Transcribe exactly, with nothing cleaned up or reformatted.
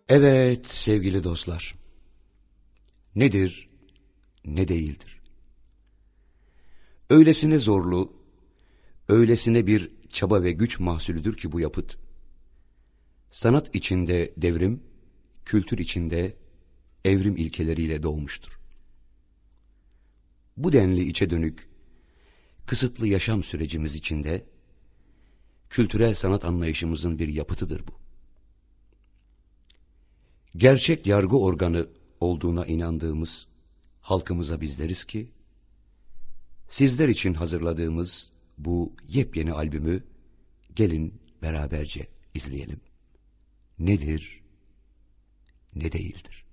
Evet sevgili dostlar, nedir, ne değildir? Öylesine zorlu, öylesine bir çaba ve güç mahsulüdür ki bu yapıt. Sanat içinde devrim, kültür içinde evrim ilkeleriyle doğmuştur. Bu denli içe dönük, kısıtlı yaşam sürecimiz içinde, kültürel sanat anlayışımızın bir yapıtıdır bu. Gerçek yargı organı olduğuna inandığımız halkımıza biz deriz ki, sizler için hazırladığımız bu yepyeni albümü gelin beraberce izleyelim. Nedir, ne değildir?